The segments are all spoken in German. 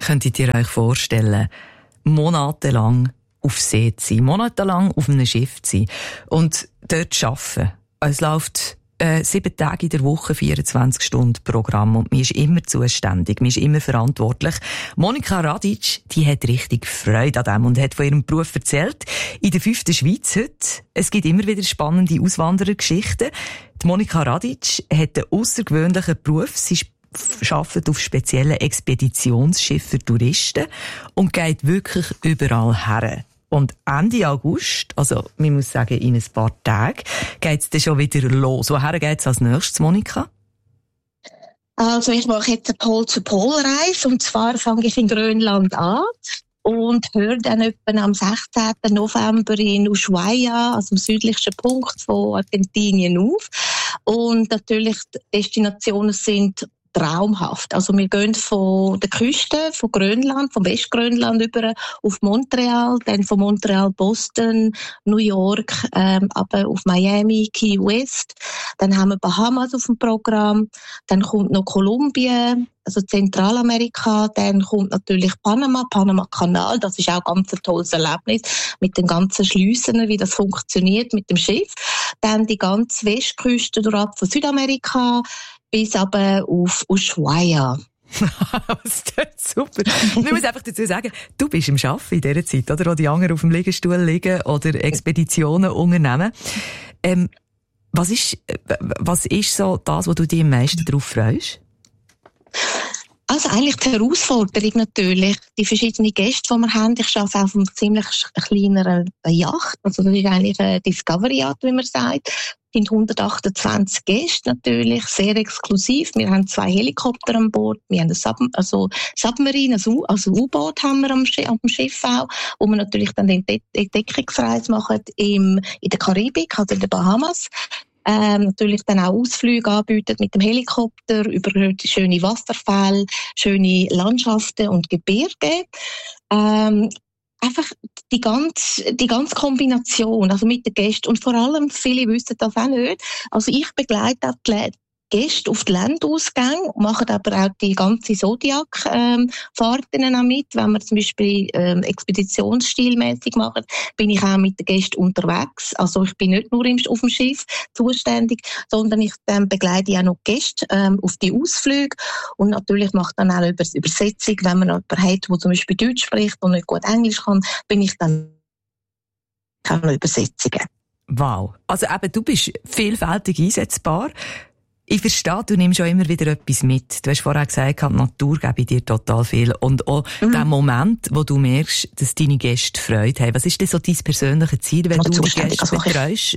könntet ihr euch vorstellen, monatelang auf See zu sein, monatelang auf einem Schiff zu sein und dort zu arbeiten. Es läuft 7 Tage in der Woche, 24 Stunden Programm und man ist immer zuständig, man ist immer verantwortlich. Monika Radic, die hat richtig Freude an dem und hat von ihrem Beruf erzählt. In der 5. Schweiz heute. Es gibt immer wieder spannende Auswanderergeschichten. Die Monika Radic hat einen aussergewöhnlichen Beruf. Sie arbeitet auf speziellen Expeditionsschiffen für Touristen und geht wirklich überall her. Und Ende August, also man muss sagen, in ein paar Tagen, geht es dann schon wieder los. Woher geht es als nächstes, Monika? Also ich mache jetzt eine Pol-zu-Pol-Reise und zwar fange ich in Grönland an und höre dann etwa am 16. November in Ushuaia, also am südlichsten Punkt von Argentinien, auf. Und natürlich die Destinationen sind traumhaft. Also wir gehen von der Küste, von Grönland, vom Westgrönland über auf Montreal, dann von Montreal Boston, New York, aber auf Miami, Key West. Dann haben wir Bahamas auf dem Programm. Dann kommt noch Kolumbien, also Zentralamerika. Dann kommt natürlich Panama-Kanal. Das ist auch ganz ein tolles Erlebnis mit den ganzen Schliessen, wie das funktioniert mit dem Schiff. Dann die ganze Westküste durchab von Südamerika bis aber auf Ushuaia. Das ist super. Ich muss einfach dazu sagen, du bist im Arbeiten in dieser Zeit, oder? Wo die anderen auf dem Liegestuhl liegen oder Expeditionen unternehmen. Was ist so das, wo du dich am meisten darauf freust? Also eigentlich die Herausforderung natürlich, die verschiedenen Gäste, die wir haben. Ich arbeite auf einem ziemlich kleineren Yacht, also das ist eigentlich eine Discovery-Yacht, wie man sagt. Es sind 128 Gäste natürlich, sehr exklusiv. Wir haben 2 Helikopter an Bord, wir haben Submarine, also U-Boot haben wir am Schiff auch, wo wir natürlich dann die Entdeckungsreise machen in der Karibik, also in den Bahamas. Natürlich dann auch Ausflüge anbieten mit dem Helikopter über schöne Wasserfälle, schöne Landschaften und Gebirge. Einfach die ganze Kombination, also mit den Gästen. Und vor allem, viele wissen das auch nicht. Also ich begleite auch die Gäste auf die Landausgänge, machen aber auch die ganze Zodiac-Fahrten auch mit. Wenn wir zum Beispiel expeditionsstilmäßig machen, bin ich auch mit den Gästen unterwegs. Also ich bin nicht nur auf dem Schiff zuständig, sondern ich begleite auch noch die Gäste auf die Ausflüge und natürlich mache dann auch Übersetzung, wenn man jemanden hat, der zum Beispiel Deutsch spricht und nicht gut Englisch kann, bin ich dann auch noch Übersetzungen. Wow. Also eben, du bist vielfältig einsetzbar. Ich verstehe, du nimmst auch immer wieder etwas mit. Du hast vorher gesagt, die Natur gebe dir total viel. Und auch der Moment, wo du merkst, dass deine Gäste Freude haben. Was ist denn so dein persönliches Ziel, wenn du die Gäste betreust?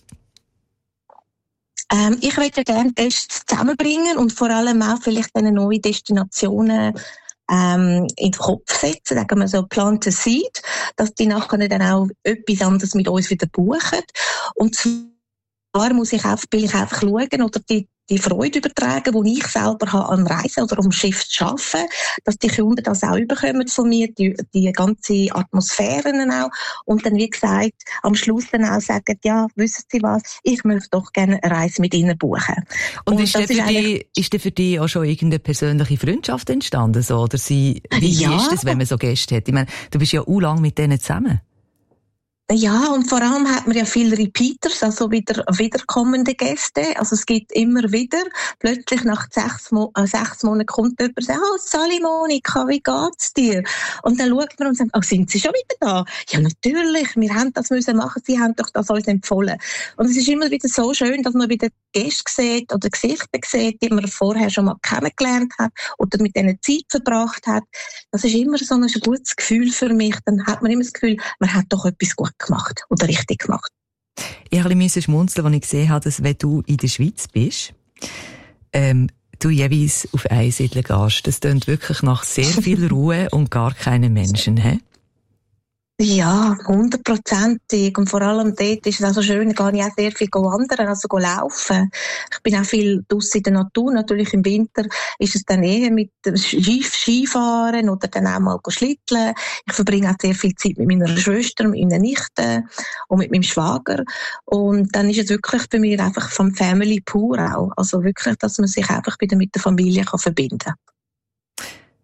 Ich möchte gerne Gäste zusammenbringen und vor allem auch vielleicht eine neue Destinationen in den Kopf setzen, sagen wir so, plant a seed, dass die nachher dann auch etwas anderes mit uns wieder buchen. Und zwar will ich einfach schauen oder die Freude übertragen, die ich selber habe an Reisen oder am Schiff zu arbeiten, dass die Kunden das auch überkommen von mir, die ganze Atmosphären auch. Und dann, wie gesagt, am Schluss dann auch sagen, ja, wissen Sie was, ich möchte doch gerne eine Reise mit Ihnen buchen. Und ist denn für dich auch schon irgendeine persönliche Freundschaft entstanden? So? Oder wie ist das, wenn man so Gäste hat? Ich meine, du bist ja auch lange mit denen zusammen. Ja, und vor allem hat man ja viele Repeaters, also wiederkommende Gäste. Also es gibt immer wieder, plötzlich nach 6 Monaten kommt jemand und sagt, oh, Sally Monika, wie geht's dir? Und dann schaut man und sagt, oh, sind Sie schon wieder da? Ja, natürlich, wir haben das müssen machen, Sie haben doch das uns empfohlen. Und es ist immer wieder so schön, dass man wieder Gäste sieht oder Gesichter sieht, die man vorher schon mal kennengelernt hat oder mit denen Zeit verbracht hat. Das ist immer so ein gutes Gefühl für mich. Dann hat man immer das Gefühl, man hat doch etwas gut gemacht oder richtig gemacht. Ich musste ein bisschen schmunzeln, als ich gesehen habe, dass wenn du in der Schweiz bist, du jeweils auf Einsiedeln gehst. Das klingt wirklich nach sehr viel Ruhe und gar keinen Menschen, he? Ja, 100%. Und vor allem dort ist es auch so schön, da gehe ich auch sehr viel wandern, also laufen. Ich bin auch viel draussen in der Natur. Natürlich im Winter ist es dann eher mit Skifahren oder dann auch mal schlitteln. Ich verbringe auch sehr viel Zeit mit meiner Schwester, mit meinen Nichten und mit meinem Schwager. Und dann ist es wirklich bei mir einfach vom Family pur auch. Also wirklich, dass man sich einfach wieder mit der Familie verbinden kann.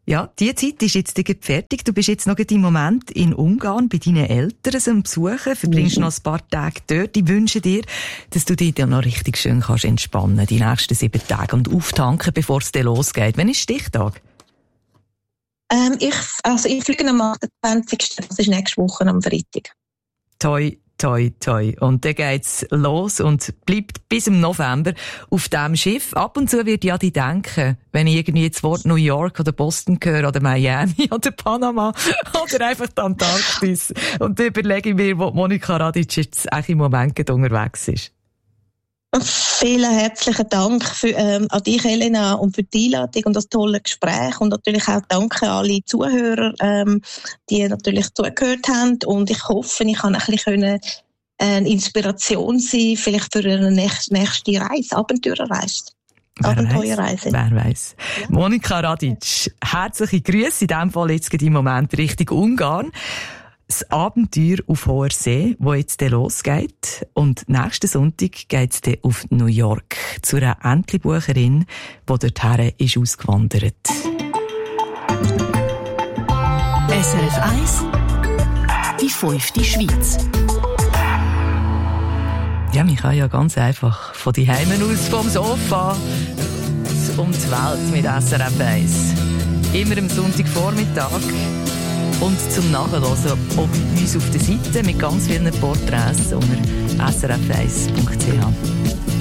Ja, die Zeit ist jetzt fertig. Du bist jetzt noch im Moment in Ungarn bei deinen Eltern zum Besuchen. Verbringst noch ein paar Tage dort. Ich wünsche dir, dass du dich dann noch richtig schön kannst entspannen, die nächsten 7 Tage und auftanken, bevor es dann losgeht. Wann ist Stichtag? Ich fliege am 28. Das ist nächste Woche am Freitag. Toi, toi, toi. Und dann geht's los und bleibt bis im November auf diesem Schiff. Ab und zu wird ja die denken, wenn ich irgendwie das Wort New York oder Boston höre oder Miami oder Panama oder einfach die Antarktis. Und dann überlege ich mir, wo Monika Radic jetzt eigentlich im Moment unterwegs ist. Vielen herzlichen Dank an dich, Elena, und für die Einladung und das tolle Gespräch. Und natürlich auch danke an alle Zuhörer, die natürlich zugehört haben. Und ich hoffe, ich kann ein bisschen eine Inspiration sein, vielleicht für eine nächste Reise, Abenteuerreise. Wer weiss. Ja. Monika Radic, herzliche Grüße in diesem Fall jetzt im Moment Richtung Ungarn. Das Abenteuer auf hoher See, das jetzt losgeht. Und nächsten Sonntag geht es dann auf New York zu einer Entlebucherin, die dorthin ist ausgewandert. SRF 1, die 5. Schweiz. Ja, man kann ja ganz einfach von die Heimen aus, vom Sofa, um die Welt mit SRF 1. Immer am Sonntagvormittag. Und zum Nachhören auch bei uns auf der Seite mit ganz vielen Porträts unter srf1.ch.